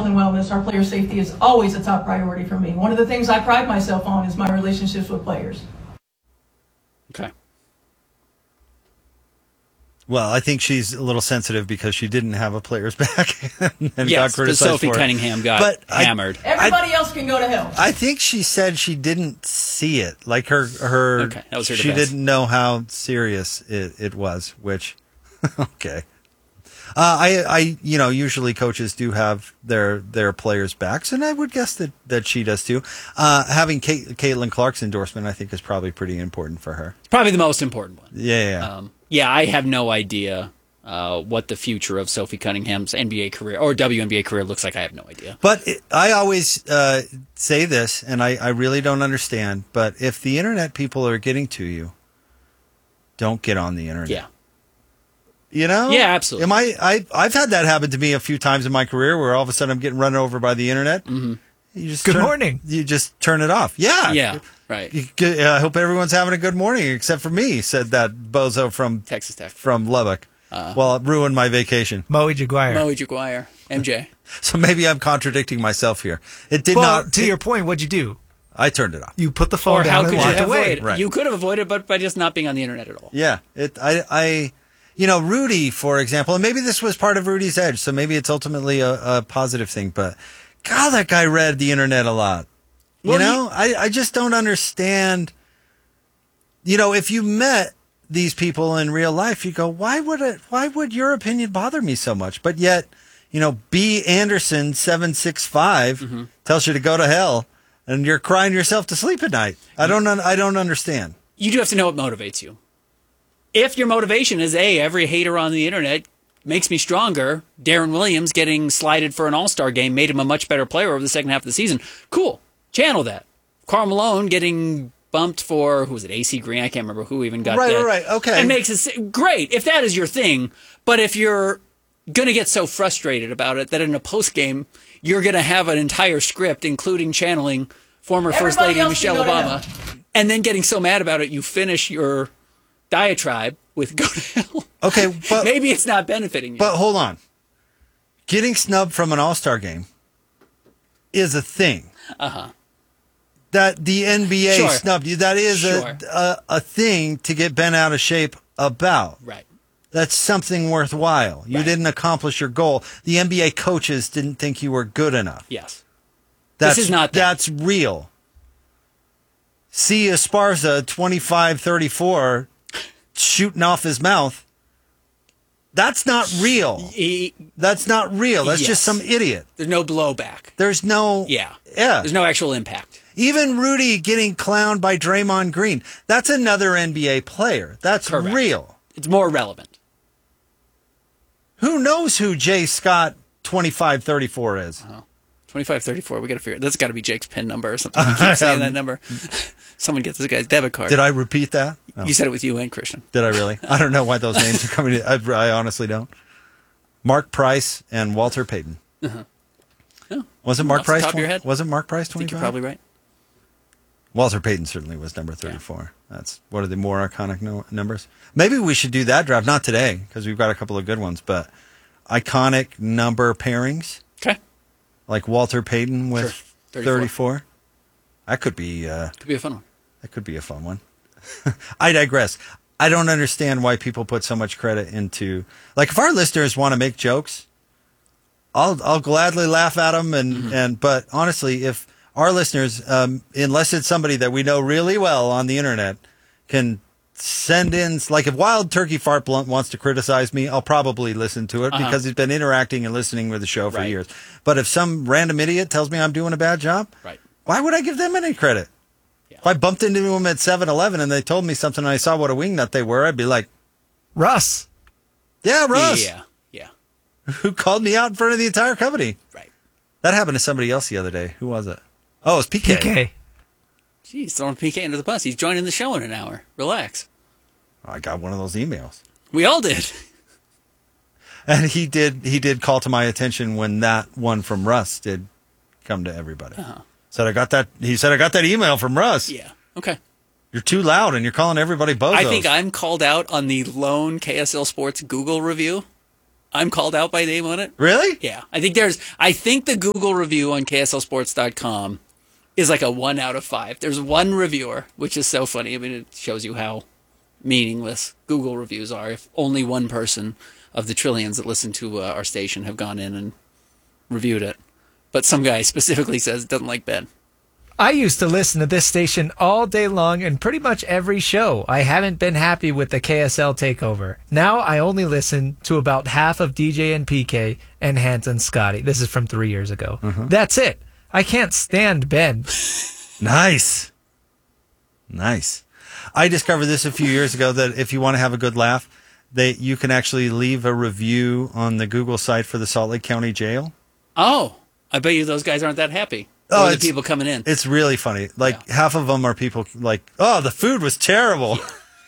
health and wellness, our player safety is always a top priority for me. One of the things I pride myself on is my relationships with players. Okay. Well, I think she's a little sensitive because she didn't have a player's back and Yes, got criticized Sophie for it. Cunningham got hammered. Everybody else can go to hell. I think she said she didn't see it. Like her Okay, that was her she defense. didn't know how serious it was, which, okay. I usually coaches do have their players' backs, and I would guess that she does too. Having Caitlin Clark's endorsement, I think, is probably pretty important for her. Probably the most important one. Yeah. Yeah, I have no idea what the future of Sophie Cunningham's NBA career or WNBA career looks like. I have no idea. But I always say this, and I really don't understand, but if the internet people are getting to you, don't get on the internet. Yeah. You know? Yeah, absolutely. I've had that happen to me a few times in my career where all of a sudden I'm getting run over by the internet. Mm-hmm. You just Good morning. You just turn it off. Yeah. Yeah, right. I hope everyone's having a good morning except for me, said that bozo from Texas Tech. from Lubbock. Well, it ruined my vacation. Moe Jaguar. MJ. So maybe I'm contradicting myself here. It did Well, not. to your point, what'd you do? I turned it off. You put the phone Or how down could and you walked away. avoid it? Right. You could have avoided it by just not being on the internet at all. Yeah. Rudy, for example, and maybe this was part of Rudy's edge, so maybe it's ultimately a positive thing, but God, that guy read the internet a lot. Well, I just don't understand. If you met these people in real life, you go, why would your opinion bother me so much? But yet, B. Anderson 765 tells you to go to hell, and you're crying yourself to sleep at night. I don't understand. You do have to know what motivates you. If your motivation is, every hater on the internet makes me stronger, Darren Williams getting slided for an all-star game made him a much better player over the second half of the season, cool. Channel that. Karl Malone getting bumped for, who was it, AC Green? I can't remember who even got that. Right, okay. And makes it great, if that is your thing. But if you're going to get so frustrated about it that in a post-game, you're going to have an entire script, including channeling former First Everybody Lady else Michelle can go to Obama, and then getting so mad about it, you finish your diatribe with go to hell. Okay, but Maybe it's not benefiting you. But hold on. Getting snubbed from an all-star game is a thing. Uh-huh. That the NBA Sure. snubbed you. That is Sure. a thing to get bent out of shape about. Right. That's something worthwhile. You Right. didn't accomplish your goal. The NBA coaches didn't think you were good enough. Yes. That's, This is not that. That's real. See Esparza 25-34 shooting off his mouth. That's not real. That's not real. That's Yes. just some idiot. There's no blowback. There's no... Yeah. Yeah. There's no actual impact. Even Rudy getting clowned by Draymond Green. That's another NBA player. That's Correct. real. It's more relevant. Who knows who Jay Scott 25-34 is? 2534. We got to figure. That's got to be Jake's PIN number or something. You keep saying that number. Someone gets this guy's debit card. Did I repeat that? No. You said it with you and Christian. Did I really? I don't know why those names are coming. I honestly don't. Mark Price and Walter Payton. Yeah. Wasn't Mark Off the Price? top of your head? Wasn't Mark Price I think 25? you're probably right. Walter Payton certainly was number 34. That's one of the more iconic numbers. Maybe we should do that draft. Not today because we've got a couple of good ones, but iconic number pairings. Okay. Like Walter Payton with Sure. 34. That could be Could be a fun one. that could be a fun one. I digress. I don't understand why people put so much credit into, like, if our listeners want to make jokes, I'll gladly laugh at them and but honestly, if our listeners, unless it's somebody that we know really well on the internet, can send in, like, if Wild Turkey Fart Blunt wants to criticize me, I'll probably listen to it because he's been interacting and listening with the show for Right. years. But if some random idiot tells me I'm doing a bad job, Right. why would I give them any credit? Yeah. If I bumped into them at 7-Eleven and they told me something and I saw what a wingnut they were, I'd be like, Russ. yeah, Russ, Yeah. Yeah. who called me out in front of the entire company. Right. That happened to somebody else the other day. Who was it? Oh, it was PK. PK. Jeez, throwing PK under the bus. He's joining the show in an hour. Relax. I got one of those emails. We all did. And he did call to my attention when that one from Russ did come to everybody. Said I got that. He said I got that email from Russ. Yeah. Okay. You're too loud and you're calling everybody bozos. I think I'm called out on the lone KSL Sports Google review. I'm called out by name on it. Really? Yeah. I think the Google review on KSLSports.com is like a 1 out of 5. There's one reviewer, which is so funny. I mean, it shows you how meaningless Google reviews are. If only one person of the trillions that listen to our station have gone in and reviewed it. But some guy specifically says doesn't like Ben. I used to listen to this station all day long and pretty much every show. I haven't been happy with the KSL takeover. Now I only listen to about half of DJ and PK and Hans and Scotty. This is from 3 years ago. That's it. I can't stand Ben. Nice. I discovered this a few years ago that if you want to have a good laugh, you can actually leave a review on the Google site for the Salt Lake County Jail. Oh, I bet you those guys aren't that happy. Oh, the people coming in. It's really funny. Like half of them are people like, oh, the food was terrible.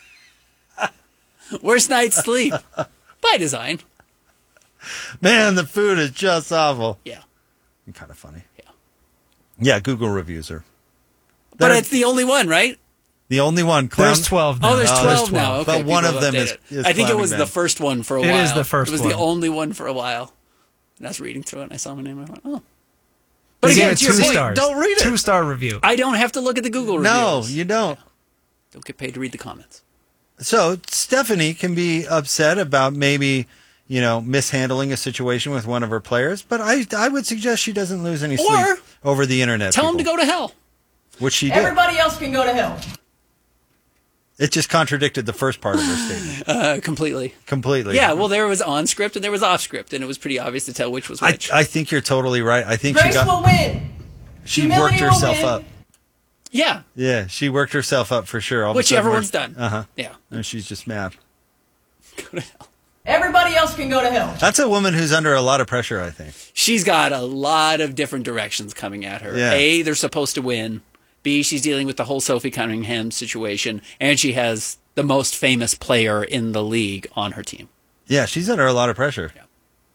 Worst night's sleep. By design. Man, the food is just awful. Yeah. Kind of funny. Yeah. Yeah, Google reviews are. But it's the only one, right? The only one. There's 12 now. Oh, there's 12 now. Okay, but one people of them update is it. I think it was Clowning the Ben. first one for a while. It is the first It was one. the only one for a while. And I was reading through it and I saw my name and I went, oh. But They again, gave to it your 2 point, stars. don't read it. 2-star review. I don't have to look at the Google reviews. No, you don't. Don't get paid to read the comments. So Stephanie can be upset about maybe, mishandling a situation with one of her players, but I would suggest she doesn't lose any sleep Or over the internet. Tell them to go to hell. Which she did. Everybody else can go to hell. It just contradicted the first part of her statement. Completely. Completely. Yeah, well, there was on script and there was off script, and it was pretty obvious to tell which was which. I think you're totally right. I think Grace will win. she Humility worked will herself win. up. Yeah, Yeah, she worked herself up for sure. All of a which sudden everyone's we're- done. Uh-huh. Yeah. And she's just mad. Go to hell. Everybody else can go to hell. That's a woman who's under a lot of pressure, I think. She's got a lot of different directions coming at her. Yeah. A, they're supposed to win. B, she's dealing with the whole Sophie Cunningham situation. And she has the most famous player in the league on her team. Yeah, she's under a lot of pressure. Yeah.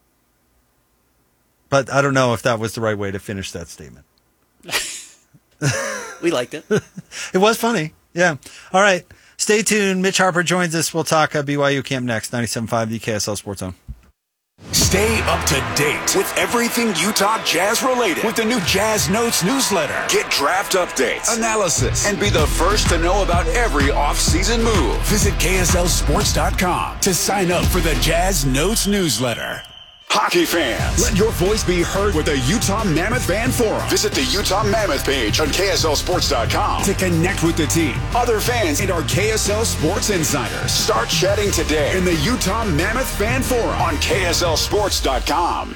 But I don't know if that was the right way to finish that statement. We liked it. It was funny. Yeah. All right. Stay tuned. Mitch Harper joins us. We'll talk BYU camp next. 97.5, the KSL Sports Zone. Stay up to date with everything Utah Jazz related with the new Jazz Notes newsletter. Get draft updates, analysis, and be the first to know about every offseason move. Visit KSLSports.com to sign up for the Jazz Notes newsletter. Hockey fans, let your voice be heard with the Utah Mammoth Fan Forum. Visit the Utah Mammoth page on KSLSports.com to connect with the team, other fans, and our KSL Sports insiders. Start chatting today in the Utah Mammoth Fan Forum on KSLSports.com.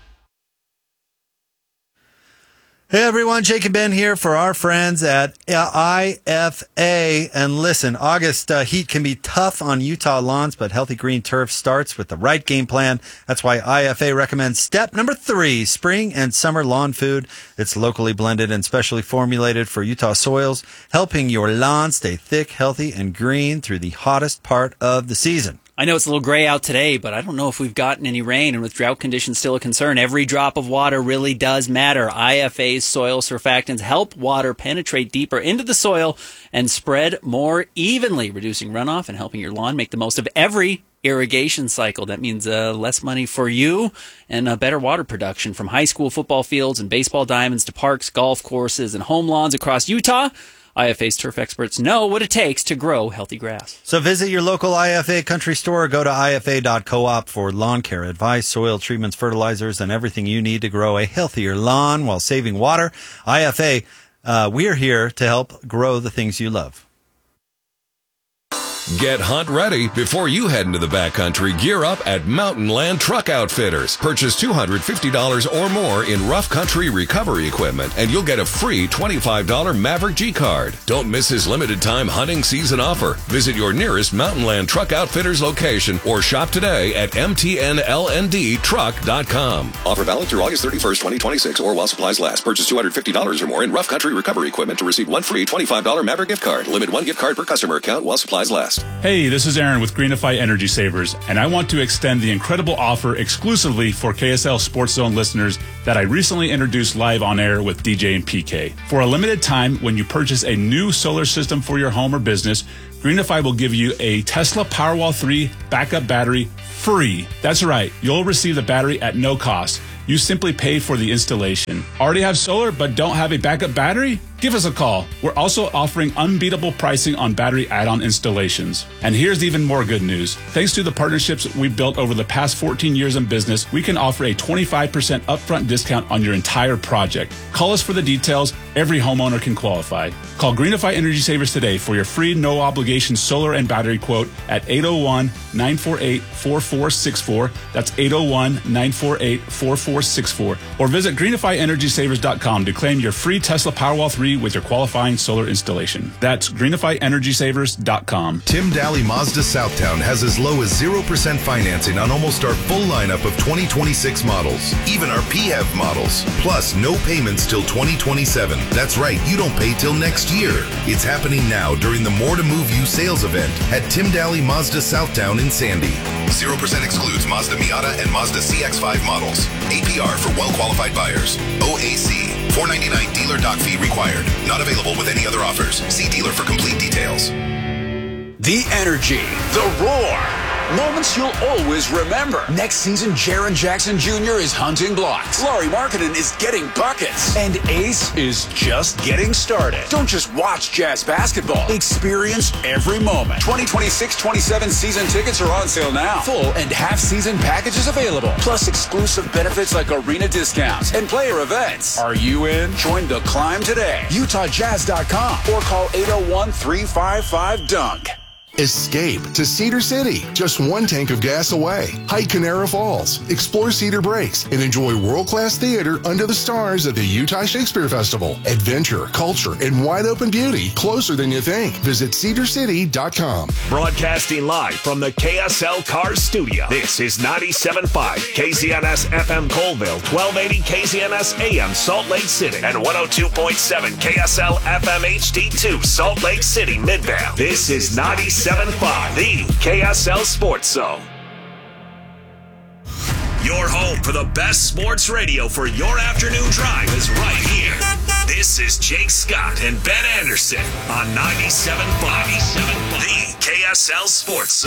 Hey everyone, Jake and Ben here for our friends at IFA. And listen, August heat can be tough on Utah lawns, but Healthy Green Turf starts with the right game plan. That's why IFA recommends step number 3, spring and summer lawn food. It's locally blended and specially formulated for Utah soils, helping your lawn stay thick, healthy, and green through the hottest part of the season. I know it's a little gray out today, but I don't know if we've gotten any rain, and with drought conditions still a concern, every drop of water really does matter. IFA's soil surfactants help water penetrate deeper into the soil and spread more evenly, reducing runoff and helping your lawn make the most of every irrigation cycle. That means less money for you and better water production from high school football fields and baseball diamonds to parks, golf courses, and home lawns across Utah. IFA's turf experts know what it takes to grow healthy grass. So visit your local IFA country store or go to ifa.coop for lawn care advice, soil treatments, fertilizers, and everything you need to grow a healthier lawn while saving water. IFA, we're here to help grow the things you love. Get hunt ready before you head into the backcountry. Gear up at Mountain Land Truck Outfitters. Purchase $250 or more in rough country recovery equipment, and you'll get a free $25 Maverick G card. Don't miss his limited time hunting season offer. Visit your nearest Mountain Land Truck Outfitters location or shop today at mtnlndtruck.com. Offer valid through August 31st, 2026 or while supplies last. Purchase $250 or more in rough country recovery equipment to receive one free $25 Maverick gift card. Limit one gift card per customer account while supplies last. next. Hey, this is Aaron with Greenify Energy Savers, and I want to extend the incredible offer exclusively for KSL Sports Zone listeners that I recently introduced live on air with DJ and PK. For a limited time, when you purchase a new solar system for your home or business, Greenify will give you a Tesla Powerwall 3 backup battery free. That's right, you'll receive the battery at no cost. You simply pay for the installation. Already have solar but don't have a backup battery? Give us a call. We're also offering unbeatable pricing on battery add-on installations. And here's even more good news. Thanks to the partnerships we've built over the past 14 years in business, we can offer a 25% upfront discount on your entire project. Call us for the details. Every homeowner can qualify. Call Greenify Energy Savers today for your free no-obligation solar and battery quote at 801-948-4464. That's 801-948-4464. Or visit greenifyenergysavers.com to claim your free Tesla Powerwall 3 with your qualifying solar installation. That's greenifyenergysavers.com. Tim Daly Mazda Southtown has as low as 0% financing on almost our full lineup of 2026 models, even our PHEV models, plus no payments till 2027. That's right, you don't pay till next year. It's happening now during the More to Move You sales event at Tim Daly Mazda Southtown in Sandy. 0% excludes Mazda Miata and Mazda CX-5 models. APR for well-qualified buyers. OAC. $4.99 dealer doc fee required. Not available with any other offers. See dealer for complete details. The energy, the roar, moments you'll always remember. Next season, Jaren Jackson Jr. is hunting blocks. Laurie Markkinen is getting buckets. And Ace is just getting started. Don't just watch Jazz basketball. Experience every moment. 2026-27 season tickets are on sale now. Full and half-season packages available. Plus exclusive benefits like arena discounts and player events. Are you in? Join the climb today. UtahJazz.com or call 801-355-DUNK. Escape to Cedar City, just one tank of gas away. Hike Canara Falls, explore Cedar Breaks, and enjoy world-class theater under the stars at the Utah Shakespeare Festival. Adventure, culture, and wide-open beauty closer than you think. Visit cedarcity.com. Broadcasting live from the KSL Cars Studio. This is 97.5 KZNS FM Colville, 1280 KZNS AM Salt Lake City, and 102.7 KSL FM HD2 Salt Lake City Midvale. This is 97.5, the KSL Sports Zone. Your home for the best sports radio for your afternoon drive is right here. This is Jake Scott and Ben Anderson on 97.5, the KSL Sports Zone.